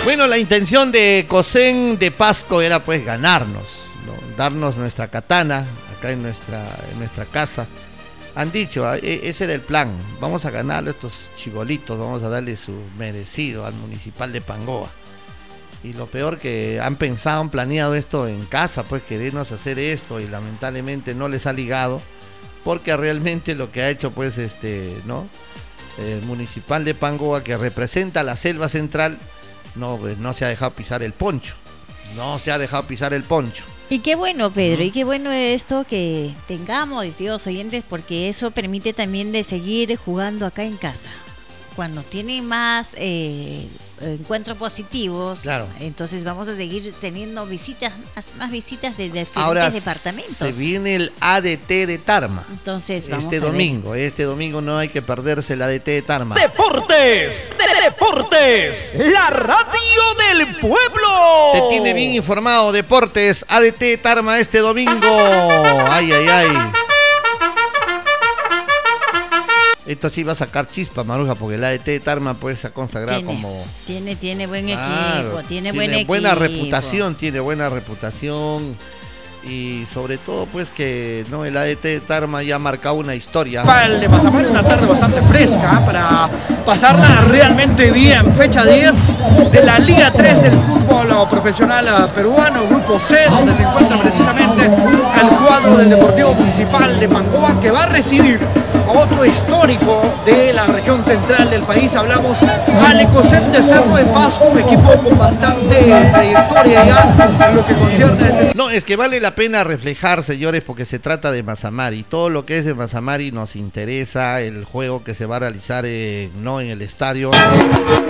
Bueno, la intención de COSEN de Pasco era pues ganarnos, ¿no? Darnos nuestra katana acá en nuestra casa. Han dicho, ese era el plan, vamos a ganarle a estos chibolitos, vamos a darle su merecido al municipal de Pangoa. Y lo peor que han pensado, han planeado esto en casa, pues querernos hacer esto y lamentablemente no les ha ligado, porque realmente lo que ha hecho pues ¿no? El municipal de Pangoa, que representa la selva central, no, pues, no se ha dejado pisar el poncho. No se ha dejado pisar el poncho. Y qué bueno, Pedro, y qué bueno esto que tengamos, estimados oyentes, porque eso permite también de seguir jugando acá en casa. Cuando tiene más encuentros positivos, claro, entonces vamos a seguir teniendo visitas, más visitas de diferentes ahora departamentos. Se viene el ADT de Tarma. Entonces vamos este domingo no hay que perderse el ADT de Tarma. Deportes, la radio del pueblo. Te tiene bien informado, Deportes ADT Tarma este domingo. Ay, ay, ay. Esto sí va a sacar chispa, Maruja, porque el ADT de Tarma pues se ha consagrado Tiene buen claro, equipo, tiene buen equipo. Tiene buena reputación. Y sobre todo pues que no, el ADT de Tarma ya ha marcado una historia. Para el de Mazamán, una tarde bastante fresca para pasarla realmente bien. Fecha 10 de la Liga 3 del fútbol profesional peruano, Grupo C, donde se encuentra precisamente el cuadro del Deportivo Municipal de Pangoa, que va a recibir a otro histórico de la región central del país. Hablamos al Ecocen de Cerro de Pasco, un equipo con bastante trayectoria ya en lo que concierne a este. No, es que vale la pena reflejar, señores, porque se trata de Mazamari. Todo lo que es de Mazamari nos interesa, el juego que se va a realizar no en el estadio.